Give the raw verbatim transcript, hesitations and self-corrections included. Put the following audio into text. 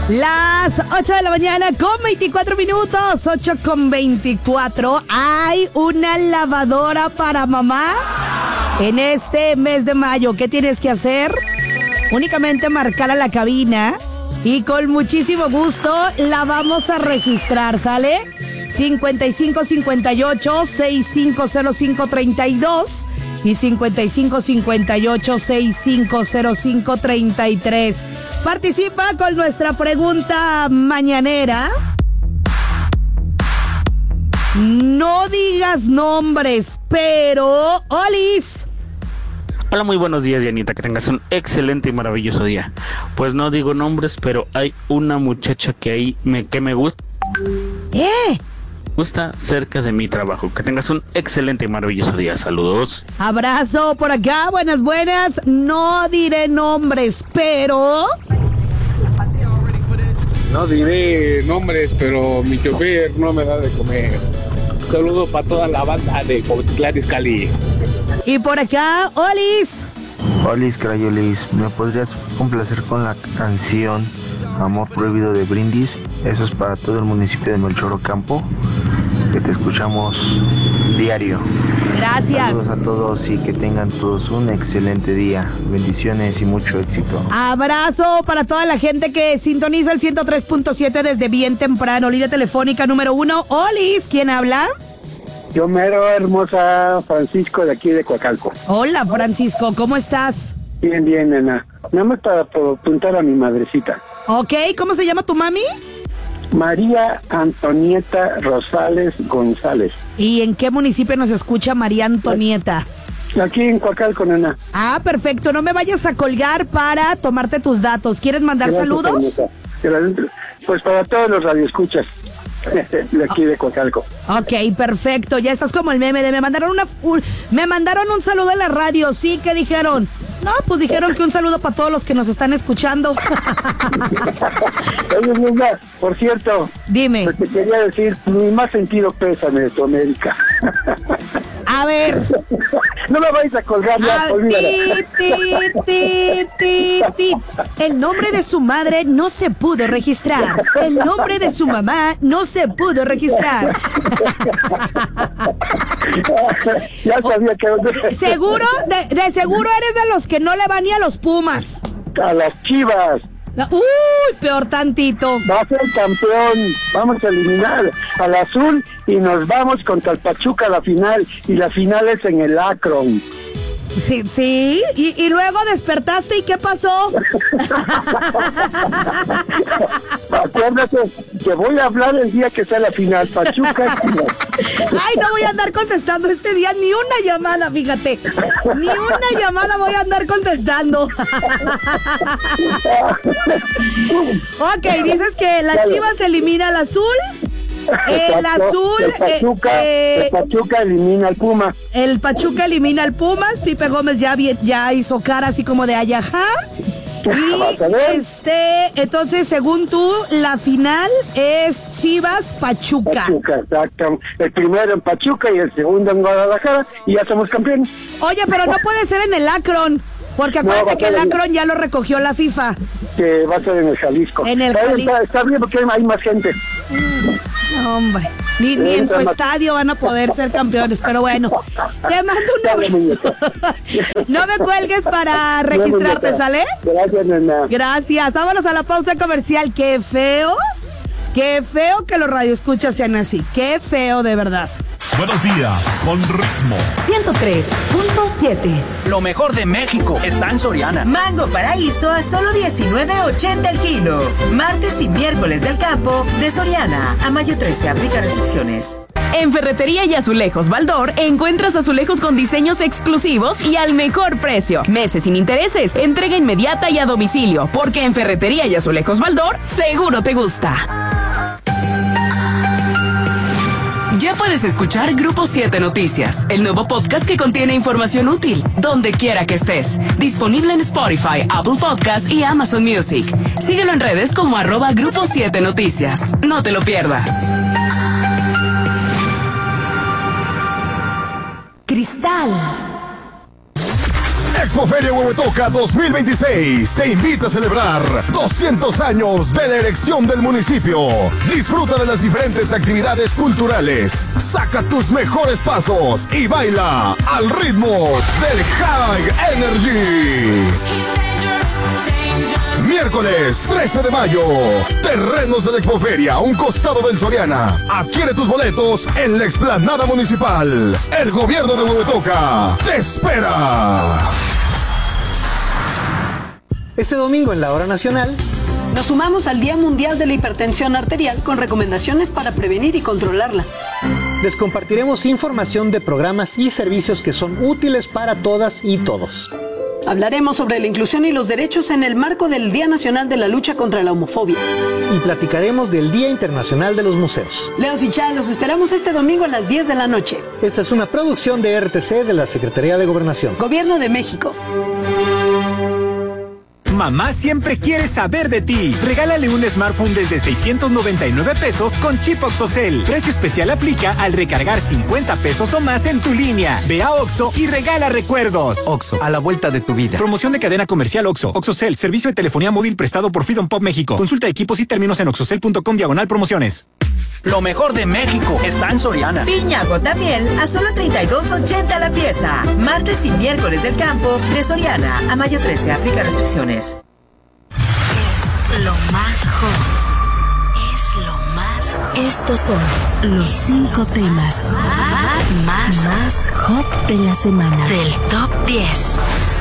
Las ocho de la mañana con veinticuatro minutos, ocho con veinticuatro. Hay una lavadora para mamá en este mes de mayo. ¿Qué tienes que hacer? Únicamente marcar a la cabina y con muchísimo gusto la vamos a registrar, ¿sale? cincuenta y cinco cincuenta y ocho, sesenta y cinco cero cinco treinta y dos y cincuenta y cinco cincuenta y ocho, sesenta y cinco cero cinco treinta y tres. Participa con nuestra pregunta mañanera. No digas nombres, pero... ¡Olis! Hola, muy buenos días, Dianita, que tengas un excelente y maravilloso día. Pues no digo nombres, pero hay una muchacha que ahí me, que me gusta. ¿Eh? gusta cerca de mi trabajo. Que tengas un excelente y maravilloso día. Saludos. Abrazo por acá, buenas, buenas. No diré nombres, pero... No diré nombres, pero mi chofer no me da de comer. Saludo para toda la banda de Cuautitlán Izcalli. Y por acá, Olis. Olis, Crayolis, ¿me podrías complacer con la canción Amor Prohibido de Brindis? Eso es para todo el municipio de Melchor Ocampo, que te escuchamos diario. Gracias. Saludos a todos y que tengan todos un excelente día. Bendiciones y mucho éxito. Abrazo para toda la gente que sintoniza el ciento tres punto siete desde bien temprano. Línea telefónica número uno. Olis, ¿quién habla? Yo mero, hermosa, Francisco, de aquí de Coacalco. Hola, Francisco, ¿cómo estás? Bien, bien, nena. Nada más para apuntar a mi madrecita. Ok, ¿cómo se llama tu mami? María Antonieta Rosales González. ¿Y en qué municipio nos escucha María Antonieta? Aquí en Coacalco, nena. Ah, perfecto. No me vayas a colgar para tomarte tus datos. ¿Quieres mandar Gracias, saludos? Antonieta. Pues para todos los radioescuchas de aquí de Coacalco. Ok, perfecto. Ya estás como el meme de me mandaron una un, me mandaron un saludo en la radio. Sí, ¿qué dijeron? No, pues dijeron que un saludo para todos los que nos están escuchando. Oye, Linda, por cierto. Dime. Pues te quería decir mi más sentido pésame de tu América. A ver. No me vais a colgar ya, Ah, ti, ti, ti, ti, ti. El nombre de su madre no se pudo registrar. El nombre de su mamá no se pudo registrar. Ya sabía que... Seguro, de, de seguro eres de los que no le van ni a los Pumas. A las Chivas. Uy, peor tantito. Va a ser campeón. Vamos a eliminar al azul y nos vamos contra el Pachuca a la final. Y la final es en el Akron. Sí, sí. Y, y luego despertaste y ¿qué pasó? Acuérdate que voy a hablar el día que sea la final. Pachuca. Ay, no voy a andar contestando este día ni una llamada, fíjate. Ni una llamada voy a andar contestando. Ok, dices que la Chivas elimina al azul. El azul. El Pachuca, eh, el Pachuca elimina al Puma. El Pachuca elimina al Pumas. Pipe Gómez ya, ya hizo cara así como de ayajá. Y este, entonces, según tú, la final es Chivas Pachuca. Pachuca, exacto. El primero en Pachuca y el segundo en Guadalajara y ya somos campeones. Oye, pero no puede ser en el Akron, porque acuérdate no, que el Akron ya lo recogió la FIFA. Que va a ser en el Jalisco. En el Jalisco. Está, está bien porque hay más gente. No, hombre, ni, ni en su estadio van a poder ser campeones, pero bueno, te mando un abrazo. No me cuelgues para registrarte, ¿sale? Gracias, nena. Gracias, vámonos a la pausa comercial. Qué feo, qué feo que los radioescuchas sean así, qué feo de verdad. Buenos días, con ritmo. ciento tres punto siete. Lo mejor de México está en Soriana. Mango Paraíso a solo diecinueve ochenta el kilo. Martes y miércoles del campo de Soriana. A mayo trece, aplica restricciones. En Ferretería y Azulejos Baldor encuentras azulejos con diseños exclusivos y al mejor precio. Meses sin intereses, entrega inmediata y a domicilio. Porque en Ferretería y Azulejos Baldor seguro te gusta. Ya puedes escuchar Grupo siete Noticias, el nuevo podcast que contiene información útil, donde quiera que estés. Disponible en Spotify, Apple Podcasts y Amazon Music. Síguelo en redes como arroba Grupo siete Noticias. No te lo pierdas. Cristal. Expoferia Huehuetoca dos mil veintiséis te invita a celebrar doscientos años de la erección del municipio. Disfruta de las diferentes actividades culturales. Saca tus mejores pasos y baila al ritmo del High Energy. Miércoles trece de mayo, terrenos de la Expoferia, un costado del Soriana. Adquiere tus boletos en la explanada municipal. El gobierno de Huehuetoca te espera. Este domingo en la Hora Nacional nos sumamos al Día Mundial de la Hipertensión Arterial con recomendaciones para prevenir y controlarla. Les compartiremos información de programas y servicios que son útiles para todas y todos. Hablaremos sobre la inclusión y los derechos en el marco del Día Nacional de la Lucha contra la Homofobia. Y platicaremos del Día Internacional de los Museos. Leos y Chá, los esperamos este domingo a las diez de la noche. Esta es una producción de R T C de la Secretaría de Gobernación. Gobierno de México. Mamá siempre quiere saber de ti. Regálale un smartphone desde seiscientos noventa y nueve pesos con chip OXXOCEL. Precio especial aplica al recargar cincuenta pesos o más en tu línea. Ve a Oxxo y regala recuerdos. Oxxo, a la vuelta de tu vida. Promoción de cadena comercial Oxxo. OXXOCEL, servicio de telefonía móvil prestado por Freedom Pop México. Consulta equipos y términos en oxxocel punto com diagonal promociones. Lo mejor de México está en Soriana. Piña gota miel a solo treinta y dos ochenta la pieza. Martes y miércoles del campo de Soriana a mayo trece. Aplica restricciones. Es lo más hot. Es lo más hot. Estos son los cinco temas más, más hot de la semana. Del top diez.